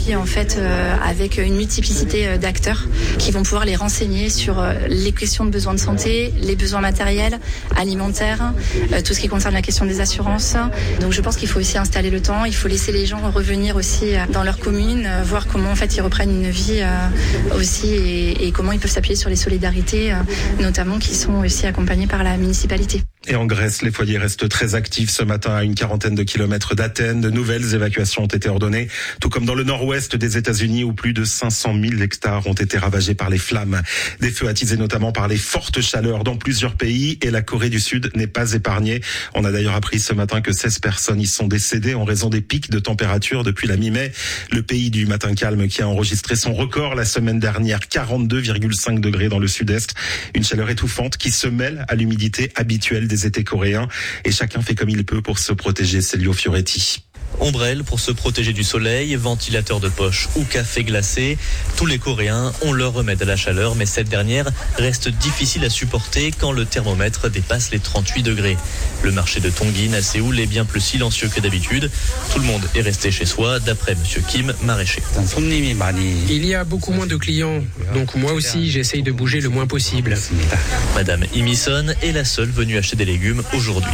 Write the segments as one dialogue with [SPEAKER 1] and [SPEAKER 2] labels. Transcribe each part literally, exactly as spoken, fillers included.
[SPEAKER 1] s'appuie en fait euh, avec une multiplicité euh, d'acteurs qui vont pouvoir les renseigner sur euh, les questions de besoins de santé, les besoins matériels, alimentaires, euh, tout ce qui concerne la question des assurances. Donc je pense qu'il faut aussi installer le temps, il faut laisser les gens revenir aussi euh, dans leur commune, euh, voir comment en fait ils reprennent une vie euh, aussi et, et comment ils peuvent s'appuyer sur les solidarités, euh, notamment qui sont aussi accompagnées par la municipalité.
[SPEAKER 2] Et en Grèce, les foyers restent très actifs ce matin à une quarantaine de kilomètres d'Athènes. De nouvelles évacuations ont été ordonnées, tout comme dans le nord-ouest des États-Unis où plus de cinq cent mille hectares ont été ravagés par les flammes. Des feux attisés notamment par les fortes chaleurs dans plusieurs pays et la Corée du Sud n'est pas épargnée. On a d'ailleurs appris ce matin que seize personnes y sont décédées en raison des pics de température depuis la mi-mai. Le pays du matin calme qui a enregistré son record la semaine dernière, quarante-deux virgule cinq degrés dans le sud-est. Une chaleur étouffante qui se mêle à l'humidité habituelle des étés coréens et chacun fait comme il peut pour se protéger. Célio Fioretti.
[SPEAKER 3] Ombrelle pour se protéger du soleil, ventilateur de poche ou café glacé. Tous les Coréens ont leur remède à la chaleur, mais cette dernière reste difficile à supporter quand le thermomètre dépasse les trente-huit degrés. Le marché de Tongin à Séoul est bien plus silencieux que d'habitude. Tout le monde est resté chez soi, d'après Monsieur Kim, maraîcher.
[SPEAKER 4] Il y a beaucoup moins de clients, donc moi aussi j'essaye de bouger le moins possible.
[SPEAKER 3] Madame Imison est la seule venue acheter des légumes aujourd'hui.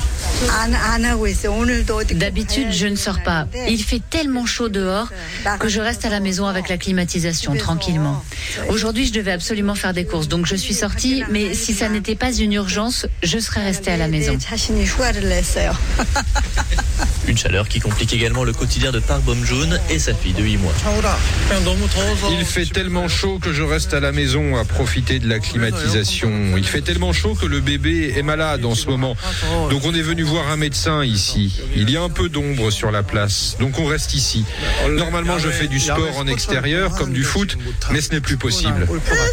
[SPEAKER 5] D'habitude, je ne sors pas. Il fait tellement chaud dehors que je reste à la maison avec la climatisation, tranquillement. Aujourd'hui, je devais absolument faire des courses, donc je suis sortie, mais si ça n'était pas une urgence, je serais restée à la maison.
[SPEAKER 3] Une chaleur qui complique également le quotidien de Park Bom-joon et sa fille de huit mois.
[SPEAKER 6] Il fait tellement chaud que je reste à la maison à profiter de la climatisation. Il fait tellement chaud que le bébé est malade en ce moment. Donc on est venu voir un médecin ici. Il y a un peu d'ombre sur la place, donc on reste ici. Normalement je fais du sport en extérieur comme du foot, mais ce n'est plus possible.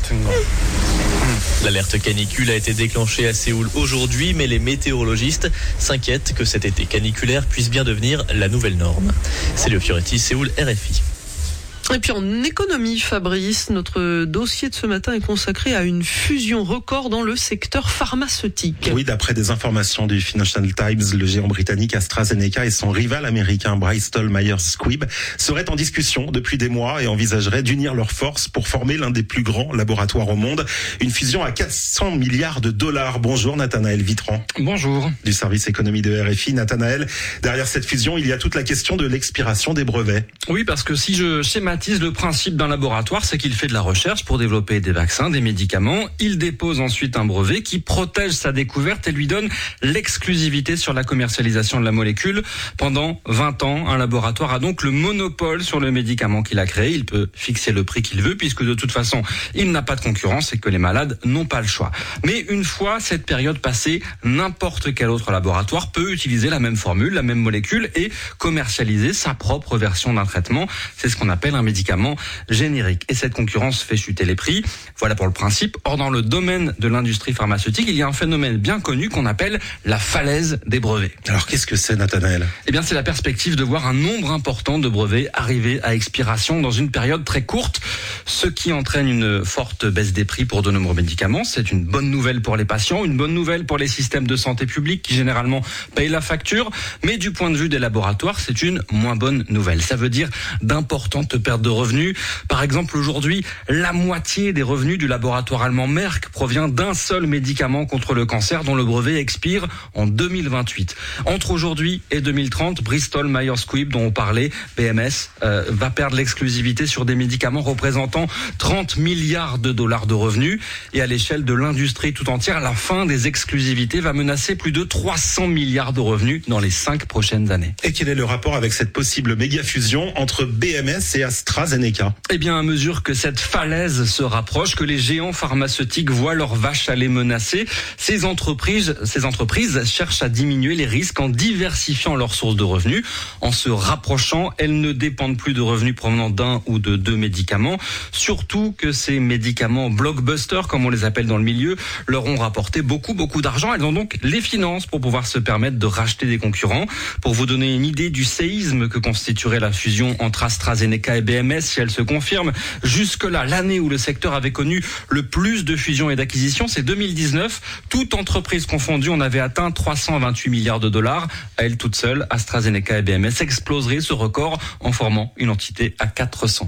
[SPEAKER 3] L'alerte canicule a été déclenchée à Séoul aujourd'hui, mais les météorologistes s'inquiètent que cet été caniculaire puisse bien devenir la nouvelle norme. C'est Léo Fioretti, Séoul, R F I.
[SPEAKER 7] Et puis en économie, Fabrice, notre dossier de ce matin est consacré à une fusion record dans le secteur pharmaceutique.
[SPEAKER 2] Oui, d'après des informations du Financial Times, le géant britannique AstraZeneca et son rival américain Bristol Myers Squibb seraient en discussion depuis des mois et envisageraient d'unir leurs forces pour former l'un des plus grands laboratoires au monde. Une fusion à quatre cents milliards de dollars. Bonjour Nathanaël Vitran.
[SPEAKER 8] Bonjour.
[SPEAKER 2] Du service économie de R F I. Nathanaël, derrière cette fusion, il y a toute la question de l'expiration des brevets.
[SPEAKER 8] Oui, parce que si je schématise le principe d'un laboratoire, c'est qu'il fait de la recherche pour développer des vaccins, des médicaments. Il dépose ensuite un brevet qui protège sa découverte et lui donne l'exclusivité sur la commercialisation de la molécule. Pendant vingt ans, un laboratoire a donc le monopole sur le médicament qu'il a créé. Il peut fixer le prix qu'il veut puisque de toute façon, il n'a pas de concurrence et que les malades n'ont pas le choix. Mais une fois cette période passée, n'importe quel autre laboratoire peut utiliser la même formule, la même molécule et commercialiser sa propre version d'un traitement. C'est ce qu'on appelle un médicament générique. Et cette concurrence fait chuter les prix. Voilà pour le principe. Or, dans le domaine de l'industrie pharmaceutique, il y a un phénomène bien connu qu'on appelle la falaise des brevets.
[SPEAKER 2] Alors, qu'est-ce que c'est, Nathanaël ?
[SPEAKER 8] Eh bien, c'est la perspective de voir un nombre important de brevets arriver à expiration dans une période très courte, ce qui entraîne une forte baisse des prix pour de nombreux médicaments. C'est une bonne nouvelle pour les patients, une bonne nouvelle pour les systèmes de santé publique qui généralement payent la facture. Mais du point de vue des laboratoires, c'est une moins bonne nouvelle. Ça veut dire d'importantes pertes de revenus. Par exemple, aujourd'hui, la moitié des revenus du laboratoire allemand Merck provient d'un seul médicament contre le cancer dont le brevet expire en deux mille vingt-huit. Entre aujourd'hui et deux mille trente, Bristol Myers Squibb, dont on parlait, B M S, euh, va perdre l'exclusivité sur des médicaments représentant trente milliards de dollars de revenus. Et à l'échelle de l'industrie tout entière, la fin des exclusivités va menacer plus de trois cents milliards de revenus dans les cinq prochaines années.
[SPEAKER 2] Et quel est le rapport avec cette possible méga-fusion entre B M S et AstraZeneca ?
[SPEAKER 8] Eh bien, à mesure que cette falaise se rapproche, que les géants pharmaceutiques voient leurs vaches aller menacer, ces entreprises, ces entreprises cherchent à diminuer les risques en diversifiant leurs sources de revenus. En se rapprochant, elles ne dépendent plus de revenus provenant d'un ou de deux médicaments. Surtout que ces médicaments blockbusters, comme on les appelle dans le milieu, leur ont rapporté beaucoup, beaucoup d'argent. Elles ont donc les finances pour pouvoir se permettre de racheter des concurrents. Pour vous donner une idée du séisme que constituerait la fusion entre AstraZeneca et B M S, si elle se confirme, jusque-là, l'année où le secteur avait connu le plus de fusions et d'acquisitions, c'est deux mille dix-neuf. Toute entreprise confondue, on avait atteint trois cent vingt-huit milliards de dollars. À elle toute seule, AstraZeneca et B M S exploseraient ce record en formant une entité à quatre cents